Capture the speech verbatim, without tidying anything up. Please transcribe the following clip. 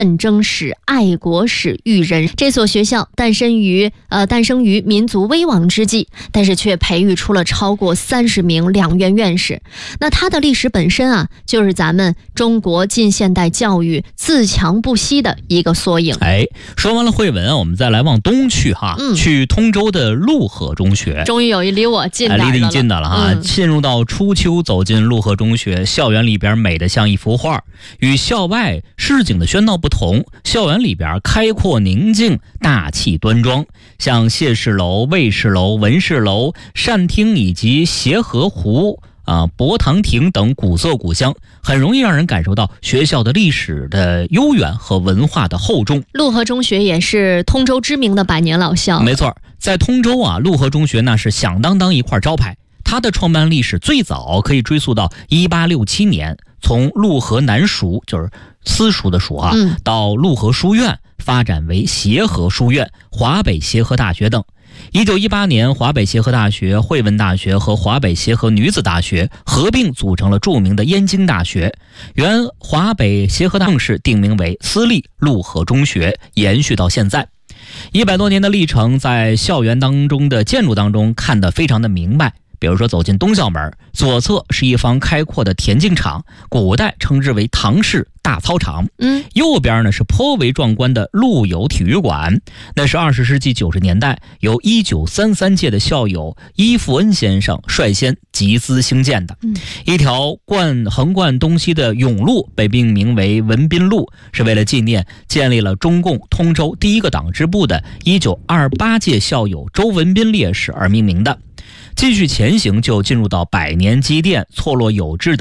战争史、爱国史育人。这所学校诞生于呃诞生于民族危亡之际，但是却培育出了超过三十名两院院士。那它的历史本身啊，就是咱们中国近现代教育自强不息的一个缩影。 哎，说完了汇文啊，我们再来往东去哈，嗯、去通州的陆河中学。 终于有一离我近点了， 离得你近的了哈。嗯、进入到初秋，走进陆河中学，校园里边美得像一幅画，与校外市井的喧闹不同，校园里边开阔宁静，大气端庄，像谢氏楼、魏氏楼、文氏楼、善厅以及协和湖啊、博堂亭等古色古香，很容易让人感受到学校的历史的悠远和文化的厚重。 陆河中学也是通州知名的百年老校。 没错，在通州啊，陆河中学那是响当当一块招牌。它的创办历史最早可以追溯到一八六七年，从陆河南塾，就是私塾的塾啊，嗯、到陆河书院发展为协和书院、华北协和大学等。一九一八年，华北协和大学、汇文大学和华北协和女子大学合并组成了著名的燕京大学。原华北协和大学定名为私立陆河中学，延续到现在。一百多年的历程，在校园当中的建筑当中看得非常的明白。比如说走进东校门，左侧是一方开阔的田径场，古代称之为唐式大操场。嗯，右边呢是颇为壮观的陆游体育馆，那是二十世纪九十年代由一九三三届的校友伊富恩先生率先集资兴建的。嗯，一条贯横贯东西的甬路被命名为文彬路，是为了纪念建立了中共通州第一个党支部的一九二八届校友周文彬烈士而命名的。继续前行，就进入到百年积淀、错落有致的